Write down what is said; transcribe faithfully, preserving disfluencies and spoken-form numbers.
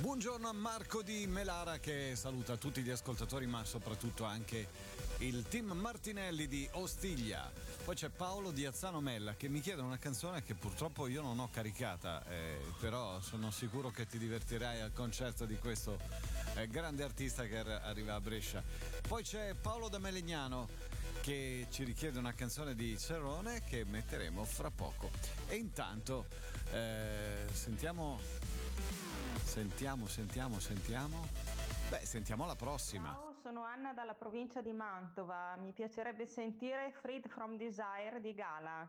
Buongiorno a Marco di Melara che saluta tutti gli ascoltatori, ma soprattutto anche il team Martinelli di Ostiglia. Poi c'è Paolo di Azzano Mella che mi chiede una canzone che purtroppo io non ho caricata, eh, però sono sicuro che ti divertirai al concerto di questo eh, grande artista che arriva a Brescia. Poi c'è Paolo da Melegnano che ci richiede una canzone di Cerrone che metteremo fra poco. E intanto eh, sentiamo sentiamo sentiamo sentiamo beh sentiamo la prossima. Ciao, sono Anna dalla provincia di Mantova. Mi piacerebbe sentire Freed from Desire di Gala.